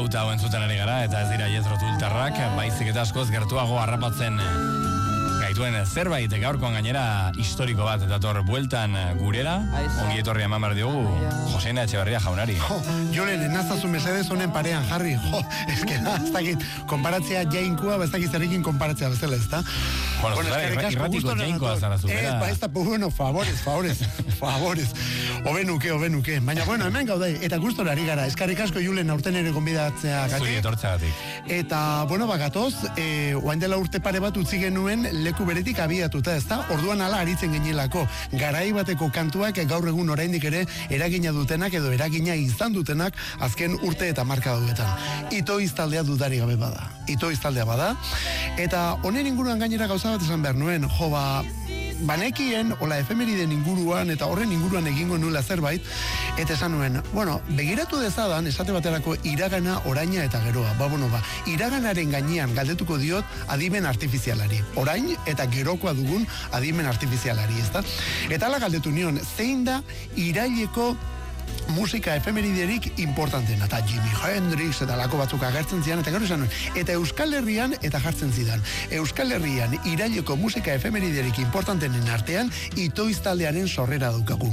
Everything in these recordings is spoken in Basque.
flauta hauen zuten ari gara, eta ez dira Jethro Tulltarrak, baizik eta askoz gertuago harrapatzen gaituen zerbait, gaurkoan gainera historiko bat dator bueltan gurera, ongi etorri eman behar diogu Josena Etxeberria jaunari. Julen, enazazu mesedez honen parean jarri, eske da, ez dakit, konparatzea jainkua, ez dakit zerrekin konparatzea bezala, ez da? Bueno, irratiko jainkoa zara zutera. Ez da, bueno, favorez, obenuke, baina, bueno, hemen gaudai, eta gustora ari gara, eskarrik asko Julen aurten ere gonbidatzea gati. Zuri etortzagatik. Eta, bueno, bagatoz, oain dela urte pare bat utzi genuen leku beretik abiatuta, ez da? Orduan ala aritzen genielako, garai bateko kantuak gaur egun oraindik ere eragina dutenak edo eragina izan dutenak azken urte eta marka daudetan. Itoiz taldea dudari gabe bada. Itoiz taldea bada. Eta honen inguruan gainera gauza bat esan behar nuen, banekien, hola efemeriden inguruan eta horren inguruan egingo nuela zerbait, eta esan nuen, bueno, begiratu dezadan, esate baterako iragana, oraina eta geroa. Iraganaren gainean galdetuko diot adimen artifizialari. Orain eta gerokoa dugun adimen artifizialari, ezta? Eta ala galdetu nion, zein da iraileko musika efemeriderik importantena, eta Jimi Hendrix eta lako batzuk agertzen zidan, eta gero esan nuen, eta Euskal Herrian eta jartzen zidan. Euskal Herrian iraileko musika efemeriderik importantenen artean Itoiz taldearen sorrera daukagu.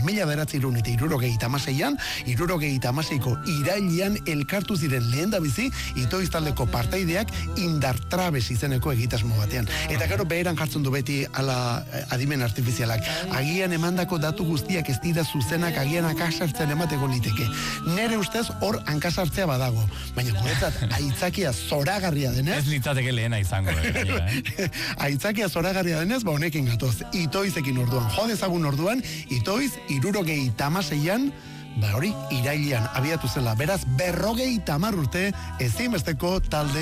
1976an, 76ko irailean elkartu ziren lehen da bizi Itoiz taldeko partaideak Indartrabes izeneko egitasmo batean. Eta gero beheran jartzen du beti ala adimen artifizialak. Agian emandako datu guztiak ez dira zuzenak, agian akasartzen emateko liteke. Nere ustez hor hankasartzea badago. Baina guretzat aitzakia zoragarria denez. Ez litzateke lehena izango. Aitzakia zoragarria denez, honekin gatoz. Itoizekin orduan. Jodezagun orduan, Itoiz 76an, hori, irailean abiatu zela. Beraz, 50 urte ezinbesteko talde